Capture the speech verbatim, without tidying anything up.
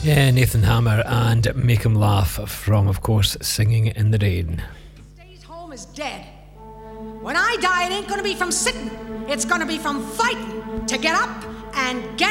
Yeah, Nathan Hammer and Make 'Em Laugh from, of course, Singing in the Rain. Stays home is dead. When I die, it ain't gonna be from sitting. It's gonna be from fighting to get up and get